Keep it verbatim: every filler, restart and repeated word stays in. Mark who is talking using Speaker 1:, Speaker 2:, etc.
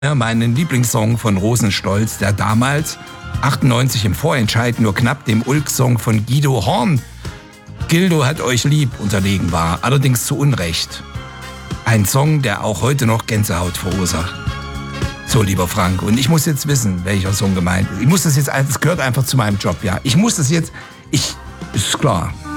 Speaker 1: Ja, meinen Lieblingssong von Rosenstolz, der damals achtundneunzig im Vorentscheid nur knapp dem Ulk-Song von Guido Horn, Gildo hat euch lieb, unterlegen war, allerdings zu Unrecht. Ein Song, der auch heute noch Gänsehaut verursacht. So, lieber Frank, und ich muss jetzt wissen, welcher Song gemeint ist. Ich muss das jetzt, das gehört einfach zu meinem Job, ja. Ich muss das jetzt, ich, ist klar.